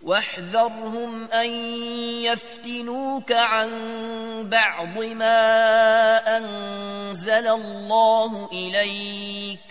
واحذرهم أن يفتنوك عن بعض ما أنزل الله إليك